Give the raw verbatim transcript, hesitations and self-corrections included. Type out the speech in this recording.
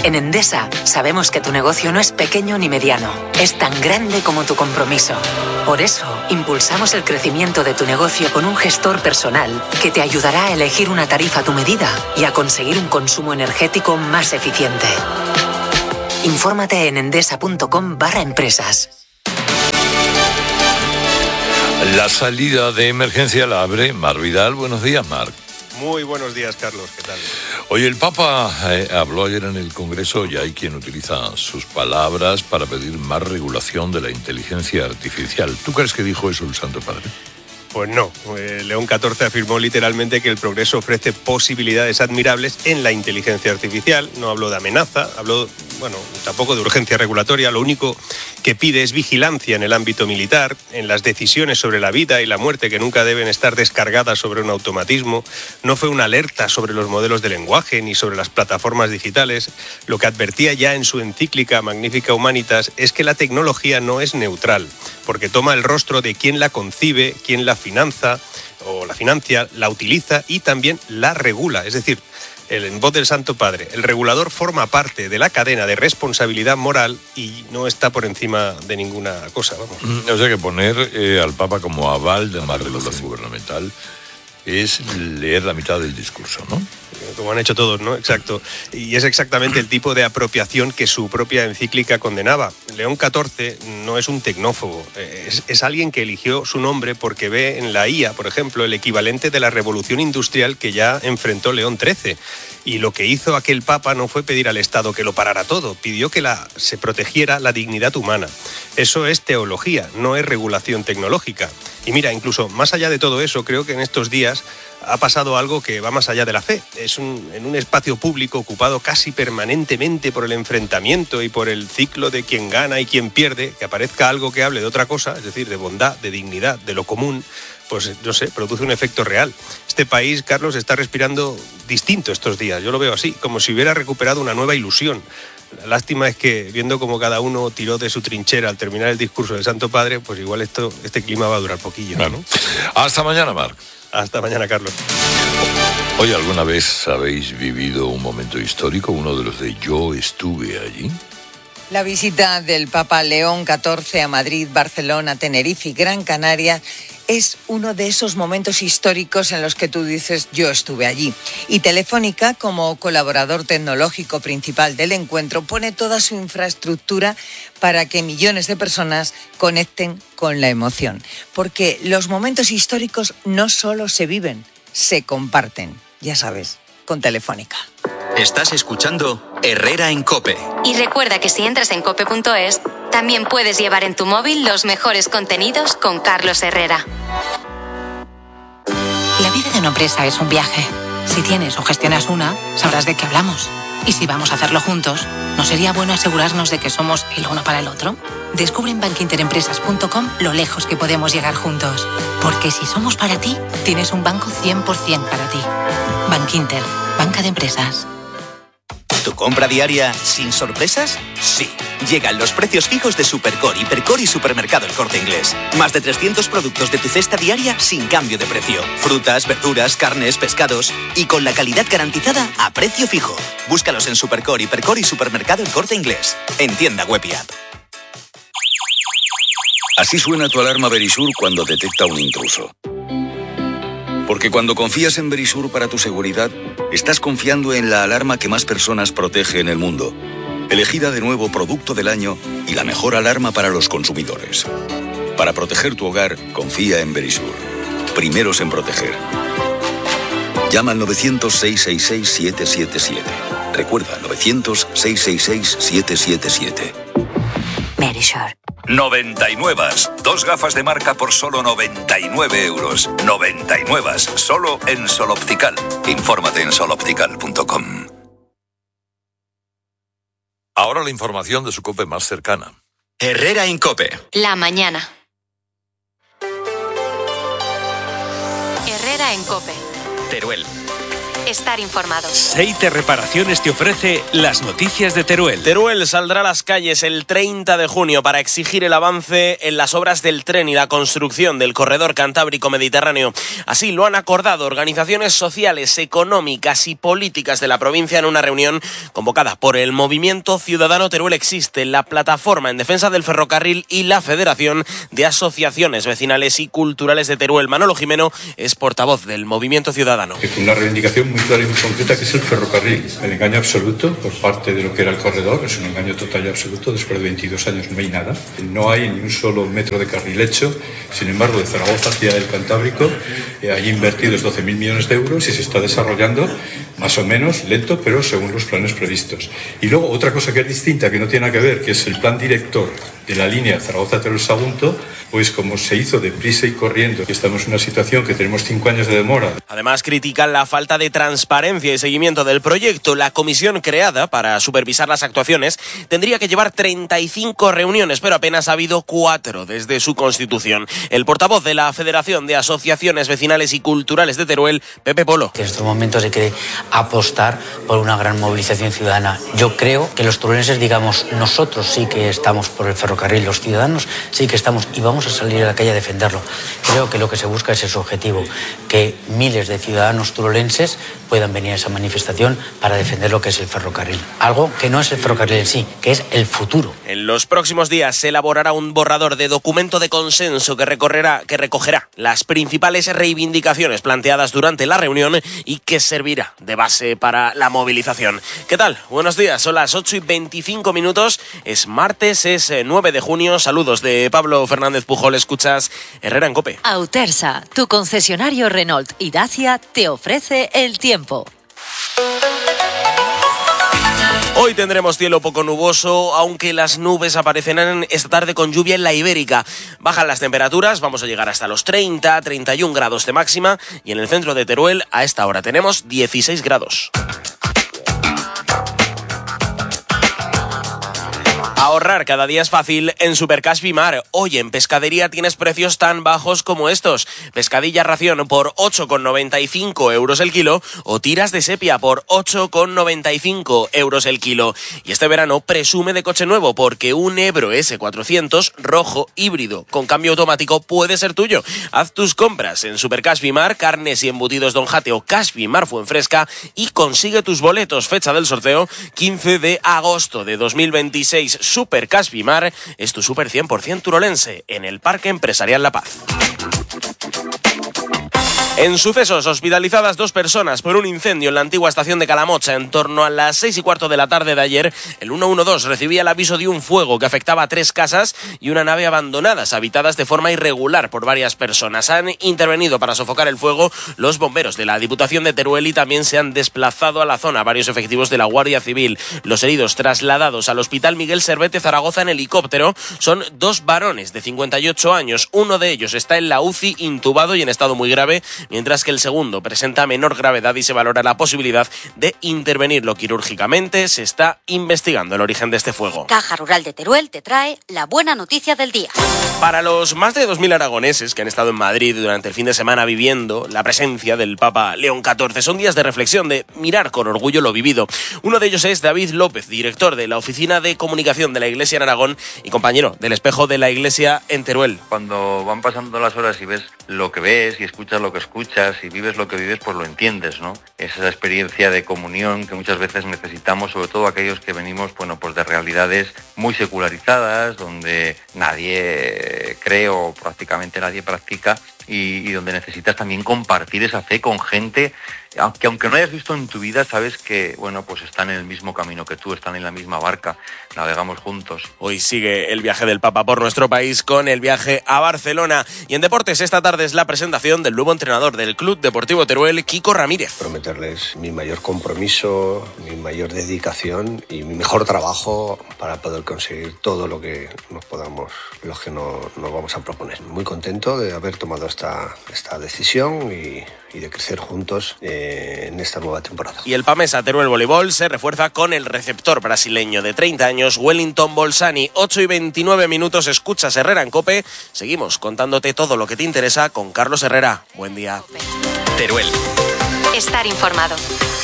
En Endesa sabemos que tu negocio no es pequeño ni mediano, es tan grande como tu compromiso. Por eso, impulsamos el crecimiento de tu negocio con un gestor personal que te ayudará a elegir una tarifa a tu medida y a conseguir un consumo energético más eficiente. Infórmate en endesa.com barra empresas. La salida de emergencia la abre Marc Vidal. Buenos días, Marc. Muy buenos días, Carlos. ¿Qué tal? Oye, el Papa eh, habló ayer en el Congreso y hay quien utiliza sus palabras para pedir más regulación de la inteligencia artificial. ¿Tú crees que dijo eso el Santo Padre? Pues no. Eh, León catorce afirmó literalmente que el progreso ofrece posibilidades admirables en la inteligencia artificial. No habló de amenaza, habló, bueno, tampoco de urgencia regulatoria. Lo único que pide es vigilancia en el ámbito militar, en las decisiones sobre la vida y la muerte, que nunca deben estar descargadas sobre un automatismo. No fue una alerta sobre los modelos de lenguaje ni sobre las plataformas digitales. Lo que advertía ya en su encíclica Magnifica Humanitas es que la tecnología no es neutral, porque toma el rostro de quien la concibe, quien la finanza o la financia, la utiliza y también la regula. Es decir, el, en voz del Santo Padre, el regulador forma parte de la cadena de responsabilidad moral y no está por encima de ninguna cosa. Vamos. O sea que poner eh, al Papa como aval de más regulación gubernamental es leer la mitad del discurso, ¿no? Como han hecho todos, ¿no? Exacto. Y es exactamente el tipo de apropiación que su propia encíclica condenaba. León catorce no es un tecnófobo, es, es alguien que eligió su nombre porque ve en la I A, por ejemplo, el equivalente de la revolución industrial que ya enfrentó León trece. Y lo que hizo aquel Papa no fue pedir al Estado que lo parara todo, pidió que la, se protegiera la dignidad humana. Eso es teología, no es regulación tecnológica. Y mira, incluso más allá de todo eso, creo que en estos días ha pasado algo que va más allá de la fe. Es un, en un espacio público ocupado casi permanentemente por el enfrentamiento y por el ciclo de quién gana y quién pierde, que aparezca algo que hable de otra cosa, es decir, de bondad, de dignidad, de lo común, pues no sé, produce un efecto real. Este país, Carlos, está respirando distinto estos días. Yo lo veo así, como si hubiera recuperado una nueva ilusión. La lástima es que, viendo cómo cada uno tiró de su trinchera al terminar el discurso del Santo Padre, pues igual esto, este clima va a durar poquillo, ¿no? Hasta mañana, Marc. Hasta mañana, Carlos. Oye, ¿alguna vez habéis vivido un momento histórico, uno de los de yo estuve allí? La visita del Papa León catorce a Madrid, Barcelona, Tenerife y Gran Canaria es uno de esos momentos históricos en los que tú dices yo estuve allí. Y Telefónica, como colaborador tecnológico principal del encuentro, pone toda su infraestructura para que millones de personas conecten con la emoción. Porque los momentos históricos no solo se viven, se comparten. Ya sabes, con Telefónica. Estás escuchando Herrera en COPE. Y recuerda que si entras en cope punto es, también puedes llevar en tu móvil los mejores contenidos con Carlos Herrera. La vida de una empresa es un viaje. Si tienes o gestionas una, sabrás de qué hablamos. Y si vamos a hacerlo juntos, ¿no sería bueno asegurarnos de que somos el uno para el otro? Descubre en bank inter empresas punto com lo lejos que podemos llegar juntos. Porque si somos para ti, tienes un banco cien por ciento para ti. Bankinter, banca de empresas. ¿Tu compra diaria sin sorpresas? Sí. Llegan los precios fijos de Supercore, Hipercore y Supermercado El Corte Inglés. Más de trescientos productos de tu cesta diaria sin cambio de precio. Frutas, verduras, carnes, pescados y con la calidad garantizada a precio fijo. Búscalos en Supercore, Hipercore y Supermercado El Corte Inglés. En tienda web y app. Así suena tu alarma Verisur cuando detecta un intruso. Porque cuando confías en Verisur para tu seguridad, estás confiando en la alarma que más personas protege en el mundo. Elegida de nuevo Producto del Año y la mejor alarma para los consumidores. Para proteger tu hogar, confía en Verisur. Primeros en proteger. Llama al novecientos, seiscientos sesenta y seis, siete siete siete. Recuerda, novecientos, seiscientos sesenta y seis, siete siete siete. Verisur. noventa y nueve. Dos gafas de marca por solo noventa y nueve euros. noventa y nueve. Solo en Sol Optical. Infórmate en sol optical punto com. Ahora la información de su COPE más cercana. Herrera en COPE. La mañana. Herrera en COPE. Teruel. estar informado. Seite Reparaciones te ofrece las noticias de Teruel. Teruel saldrá a las calles el treinta de junio para exigir el avance en las obras del tren y la construcción del corredor cantábrico mediterráneo. Así lo han acordado organizaciones sociales, económicas y políticas de la provincia en una reunión convocada por el Movimiento Ciudadano Teruel Existe, la plataforma en defensa del ferrocarril y la Federación de Asociaciones Vecinales y Culturales de Teruel. Manolo Jimeno es portavoz del Movimiento Ciudadano. Una reivindicación muy clara y muy concreta, que es el ferrocarril. El engaño absoluto por parte de lo que era el corredor, es un engaño total y absoluto. Después de veintidós años no hay nada, no hay ni un solo metro de carril hecho. Sin embargo, de Zaragoza hacia el Cantábrico eh, hay invertidos doce mil millones de euros y se está desarrollando más o menos lento, pero según los planes previstos. Y luego otra cosa que es distinta, que no tiene nada que ver, que es el plan director de la línea Zaragoza-Teruel-Sagunto, pues como se hizo deprisa y corriendo, y estamos en una situación que tenemos cinco años de demora. Además, critican la falta de transparencia y seguimiento del proyecto. La comisión creada para supervisar las actuaciones tendría que llevar treinta y cinco reuniones, pero apenas ha habido cuatro desde su constitución. El portavoz de la Federación de Asociaciones Vecinales y Culturales de Teruel, Pepe Polo. En estos momentos hay que apostar por una gran movilización ciudadana. Yo creo que los teruelenses, digamos, nosotros sí que estamos por el ferrocarril, los ciudadanos sí que estamos y vamos a salir a la calle a defenderlo. Creo que lo que se busca es ese objetivo, que miles de ciudadanos turolenses puedan venir a esa manifestación para defender lo que es el ferrocarril. Algo que no es el ferrocarril en sí, que es el futuro. En los próximos días se elaborará un borrador de documento de consenso que recorrerá, que recogerá las principales reivindicaciones planteadas durante la reunión y que servirá de base para la movilización. ¿Qué tal? Buenos días, son las ocho y veinticinco minutos, es martes, es nueve de junio. Saludos de Pablo Fernández Pujol, escuchas Herrera en COPE. Autersa, tu concesionario Renault y Dacia, te ofrece el tiempo. Hoy tendremos cielo poco nuboso, aunque las nubes aparecerán esta tarde con lluvia en la Ibérica. Bajan las temperaturas, vamos a llegar hasta los treinta, treinta y un grados de máxima, y en el centro de Teruel a esta hora tenemos dieciséis grados. Ahorrar cada día es fácil en Supercash Bimar. Hoy en pescadería tienes precios tan bajos como estos. Pescadilla ración por ocho con noventa y cinco euros el kilo o tiras de sepia por ocho con noventa y cinco euros el kilo. Y este verano presume de coche nuevo porque un Ebro ese cuatrocientos rojo híbrido con cambio automático puede ser tuyo. Haz tus compras en Supercash Bimar, carnes y embutidos Don Jate o Cash Bimar Fuenfresca y consigue tus boletos. Fecha del sorteo quince de agosto de dos mil veintiséis. Supercash Bimar es tu super cien por ciento turolense en el Parque Empresarial La Paz. En sucesos, hospitalizadas dos personas por un incendio en la antigua estación de Calamocha. En torno a las seis y cuarto de la tarde de ayer, el ciento doce recibía el aviso de un fuego que afectaba a tres casas y una nave abandonadas, habitadas de forma irregular por varias personas. Han intervenido para sofocar el fuego los bomberos de la Diputación de Teruel y también se han desplazado a la zona varios efectivos de la Guardia Civil. Los heridos trasladados al Hospital Miguel Servete Zaragoza en helicóptero son dos varones de cincuenta y ocho años. Uno de ellos está en la U C I intubado y en estado muy grave, mientras que el segundo presenta menor gravedad y se valora la posibilidad de intervenirlo quirúrgicamente. Se está investigando el origen de este fuego. Caja Rural de Teruel te trae la buena noticia del día. Para los más de dos mil aragoneses que han estado en Madrid durante el fin de semana viviendo la presencia del Papa León catorce, son días de reflexión, de mirar con orgullo lo vivido. Uno de ellos es David López, director de la Oficina de Comunicación de la Iglesia en Aragón y compañero del Espejo de la Iglesia en Teruel. Cuando van pasando las horas y ves lo que ves y escuchas lo que escuchas y vives lo que vives, pues lo entiendes, ¿no? Es esa experiencia de comunión que muchas veces necesitamos, sobre todo aquellos que venimos, bueno, pues de realidades muy secularizadas, donde nadie cree o prácticamente nadie practica y, y donde necesitas también compartir esa fe con gente que aunque no hayas visto en tu vida, sabes que, bueno, pues están en el mismo camino que tú, están en la misma barca, navegamos juntos. Hoy sigue el viaje del Papa por nuestro país con el viaje a Barcelona. Y en deportes, esta tarde es la presentación del nuevo entrenador del Club Deportivo Teruel, Kiko Ramírez. Prometerles mi mayor compromiso, mi mayor dedicación y mi mejor trabajo para poder conseguir todo lo que nos podamos, los que no, nos vamos a proponer. Muy contento de haber tomado esta, esta decisión y, y de crecer juntos eh, en esta nueva temporada. Y el Pamesa Teruel Voleibol se refuerza con el receptor brasileño de treinta años, Wellington Bolsani. ocho y veintinueve minutos, escuchas Herrera en COPE. Seguimos contándote todo lo que te interesa con Carlos Herrera. Buen día. Teruel. Estar informado.